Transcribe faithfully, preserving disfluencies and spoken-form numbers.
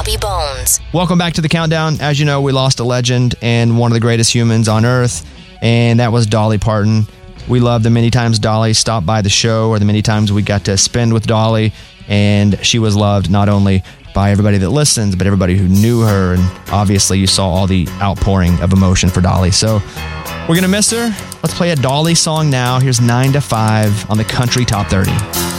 Bobby Bones. Welcome back to the Countdown. As you know, we lost a legend and one of the greatest humans on earth, and that was Dolly Parton. We love the many times Dolly stopped by the show, or the many times we got to spend with Dolly, and she was loved not only by everybody that listens, but everybody who knew her, and obviously you saw all the outpouring of emotion for Dolly. So we're going to miss her. Let's play a Dolly song now. Here's nine to five on the Country Top thirty.